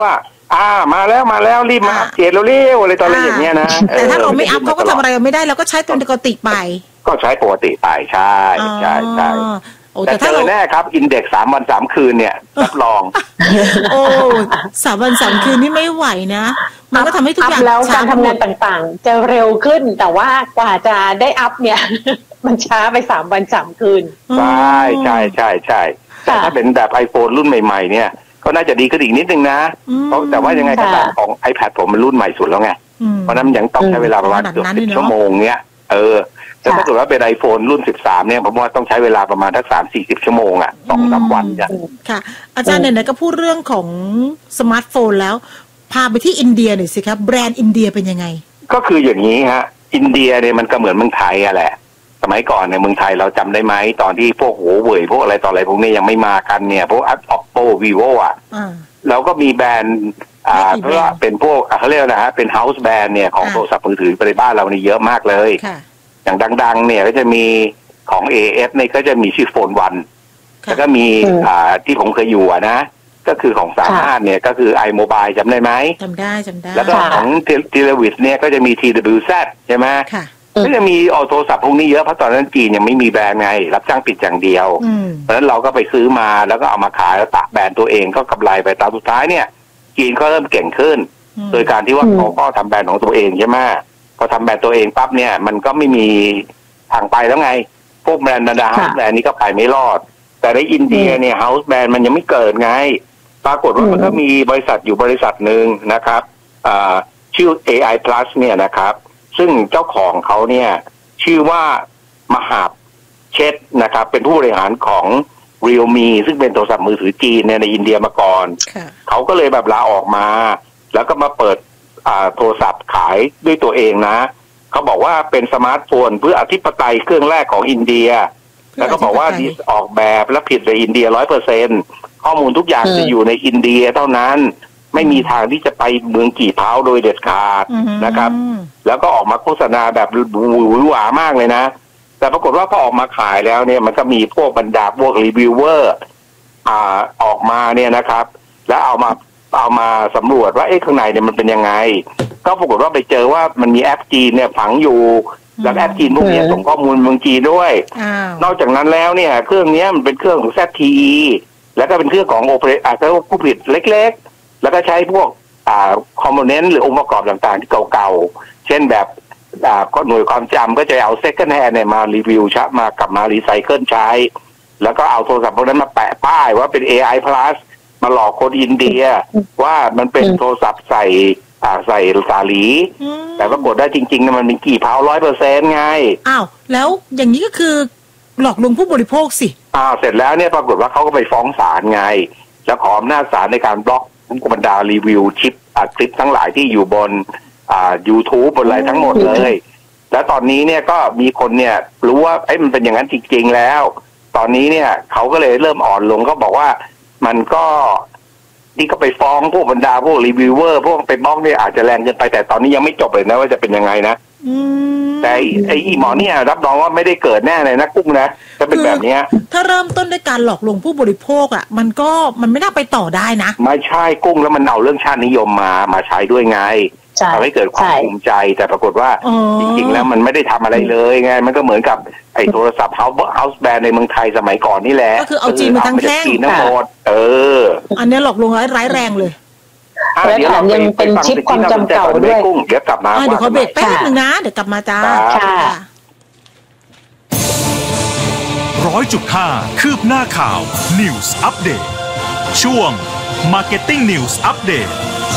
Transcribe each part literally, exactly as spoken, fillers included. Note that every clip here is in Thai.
ว่าอ่ามาแล้วมาแล้วรีบมาอัปเดตเร็วๆอะไรตอนอะไรอย่างเงี้ยนะแต่ถ้าเราไม่อัพเขาก็ทำอะไรไม่ได้เราก็ใช้ตัวปกติไปก็ใช้ปกติไปใช่ใช่ใช่แต่ถ้าเราแน่ครับอินเด็กซ์สามวันสามคืนเนี่ยรับรองโอ้สามวันสามคืนนี่ไม่ไหวนะมันก็ทำให้ทุกอย่างแล้วการทำงานต่างๆจะเร็วขึ้นแต่ว่ากว่าจะได้อัพเนี่ยมันช้าไปสามวันสามคืนใช่ใช่ใช่ใช่แต่ถ้าเป็นแบบ iPhone รุ่นใหม่ๆเนี่ยก็น่าจะดีขึ้นอีกนิดนึงนะเพราะแต่ว่ายังไงก็ตามของ iPad ผมมันรุ่นใหม่สุดแล้วไงเพราะนั้นยังต้องใช้เวลาประมาณเกือบสิบชั่วโมงเนี้ยเออแต่ถ้าเกิดว่าเป็น iPhone รุ่นสิบสามเนี่ยผมว่าต้องใช้เวลาประมาณสัก สามถึงสี่สิบ ชั่วโมงอ่ะ สองถึงสาม วันจ้ะค่ะอาจารย์ไหนๆก็พูดเรื่องของสมาร์ทโฟนแล้วพาไปที่อินเดียหน่อยสิครับแบรนด์อินเดียเป็นยังไงก็คืออย่างนี้ฮะอินเดียเนี่ยมันก็เหมือนเมืองไทยอะแหละสมัยก่อนในเมืองไทยเราจำได้ไหมตอนที่พวกหัวเว่ยพวกอะไรต่ออะไรพวกนี้ยังไม่มากันเนี่ยพวก Oppo Vivo อ่ะเราก็มีแบรนด์อ่าเพราะว่าเป็นพวกเขาเรียกนะฮะเป็น house brand เนี่ยของโทรศัพท์มือถือในบ้านเรานี่เยอะมากเลยอย่างดังๆเนี่ยก็จะมีของ เอ เอส เนี่ยก็จะมีชื่อโฟนวันแล้วก็มีอ่าที่ผมเคยอยู่นะก็คือของสามารถเนี่ยก็คือ iMobile จำได้ไหมจำได้จำได้แล้วก็ของเทเลวิสเนี่ยก็จะมี ที ดับเบิลยู แซด ใช่ไหมก็จะมีออโทรศัพท์พวกนี้เยอะเพราะตอนนั้นจีนยังไม่มีแบรนด์ไงรับจ้างปิดอย่างเดียวเพราะฉะนั้นเราก็ไปซื้อมาแล้วก็เอามาขายแล้วตักแบรนด์ตัวเองก็กำไรไปตามสุดท้ายเนี่ยจีนก็เริ่มเก่งขึ้นโดยการที่ว่าเขาก็ทำแบรนด์ของตัวเองใช่ไหมพอทำแบรนด์ตัวเองปั๊บเนี่ยมันก็ไม่มีทางไปแล้วไงพวกแบรนด์ดาราแบรนด์นี้ก็ไปไม่รอดแต่ในอินเดียเนี่ยเฮาส์แบรนด์มันยังไม่เกิดไงปรากฏว่ามันก็มีบริษัทอยู่บริษัทหนึ่งนะครับชื่อ เอ ไอ Plus เนี่ยนะครับซึ่งเจ้าของเขาเนี่ยชื่อว่ามหาเชษนะครับเป็นผู้บริหารของ Realme ซึ่งเป็นโทรศัพท์มือถือจีนในอินเดียมาก่อนเขาก็เลยแบบลาออกมาแล้วก็มาเปิดโทรศัพท์ขายด้วยตัวเองนะเขาบอกว่าเป็นสมาร์ทโฟนเพื่ออธิปไตยเครื่องแรกของอินเดียแล้วก็บอกว่าดิสออกแบบและผิดในอินเดีย ร้อยเปอร์เซ็นต์ ข้อมูลทุกอย่างจะอยู่ในอินเดียเท่านั้นไม่มีทางที่จะไปเมืองกี่เท้าโดยเด็ดขาดนะครับแล้วก็ออกมาโฆษณาแบบหวือหวามากเลยนะแต่ปรากฏว่าพอออกมาขายแล้วเนี่ยมันก็มีพวกบรรดาพวกรีวิวเวอร์อ่าออกมาเนี่ยนะครับแล้วเอามาเอามาสำรวจว่าเอ๊ะข้างในเนี่ยมันเป็นยังไงก็ปรากฏว่าไปเจอว่ามันมีแอปจีนเนี่ยฝังอยู่แล้วแอปจีนพวกนี้ส่งข้อมูลเมืองจีนด้วยนอกจากนั้นแล้วเนี่ยเครื่องนี้มันเป็นเครื่องของ แซด ที อี แล้วก็เป็นเครื่องของโอเปอเรชั่นผู้ผลิตเล็กๆแล้วก็ใช้พวกอ่าคอมโพเนนต์หรือองค์ประกอบต่างๆที่เก่าๆเช่นแบบอ่าก็หน่วยความจำก็จะเอาเซ็กชันด์แฮนด์เนี่ยมารีวิวใช้มากลับมารีไซเคิลใช้แล้วก็เอาโทรศัพท์พวกนั้นมาแปะป้ายว่าเป็น เอ ไอ Plus มาหลอกคนอินเดียว่ามันเป็นโทรศัพท์ใส่อ่าใส่สาลีแต่ปรากฏได้จริงๆนะมันมีกี่เผาร้อยเปอร์เซ็นต์ไงอ้าวแล้วอย่างนี้ก็คือหลอกลวงผู้บริโภคสิอ้าวเสร็จแล้วเนี่ยปรากฏว่าเขาก็ไปฟ้องศาลไงแล้วขออำนาจศาลในการบล็อกบรรดารีวิวชิปอัดคลิปทั้งหลายที่อยู่บนอ่า YouTube บนอะไรทั้งหมดเลยแล้วตอนนี้เนี่ยก็มีคนเนี่ยรู้ว่าไอ้มันเป็นอย่างนั้นจริงๆแล้วตอนนี้เนี่ยเขาก็เลยเริ่มอ่อนลงก็บอกว่ามันก็ที่ก็ไปฟ้องพวกบรรดาพวกรีวิวเวอร์พวกไปบล็อกเนี่ยอาจจะแรงเกินไปแต่ตอนนี้ยังไม่จบเลยนะว่าจะเป็นยังไงนะแต่ไอ้หมอเนี่ยรับรองว่าไม่ได้เกิดแน่เลยนะกุ้งนะจะเป็นแบบนี้ถ้าเริ่มต้นด้วยการหลอกลวงผู้บริโภคอ่ะมันก็มันไม่น่าไปต่อได้นะไม่ใช่กุ้งแล้วมันเอาเรื่องชาตินิยมมามาใช้ด้วยไงทำให้เกิดความภูมิใจแต่ปรากฏว่าจริงๆแล้วมันไม่ได้ทำอะไรเลยไงมันก็เหมือนกับไอ้โทรศัพท์เฮาส์เฮาส์แบรนด์ในเมืองไทยสมัยก่อนนี่แหละก็คือเอาจีนมาทั้งแท่งจีนทั้งหมดเอออันนี้หลอกลวงร้ายแรงเลยและแถมยังเป็นชิปความจำเก่าด้วยเดี๋ยวกลับมาเดี๋ยวขอเบรกแป๊บนึงนะเดี๋ยวกลับมาจ้าร้อยจุดห้าคืบหน้าข่าว News Update ช่วง Marketing News Update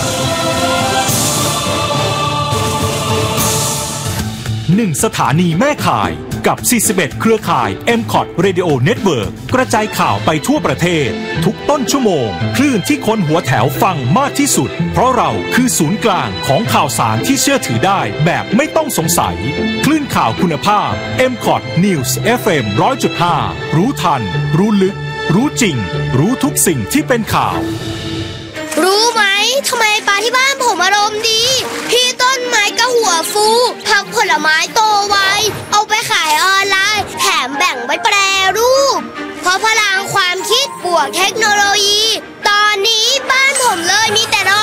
หนึ่งสถานีแม่ข่ายกับสี่สิบเอ็ดเครือข่าย เอ็ม คอท Radio Network กระจายข่าวไปทั่วประเทศทุกต้นชั่วโมงคลื่นที่คนหัวแถวฟังมากที่สุดเพราะเราคือศูนย์กลางของข่าวสารที่เชื่อถือได้แบบไม่ต้องสงสัยคลื่นข่าวคุณภาพ เอ็ม คอท News เอฟ เอ็ม หนึ่งร้อยจุดห้า รู้ทันรู้ลึกรู้จริงรู้ทุกสิ่งที่เป็นข่าวรู้ไหมทำไมปลาที่บ้านผมอารมณ์ดีพี่ต้นไม้ก็หัวฟูผักผลไม้โตไวเอาไปขายออนไลน์แถมแบ่งไว้แปรรูปเพราะพลังความคิดบวกเทคโนโลยี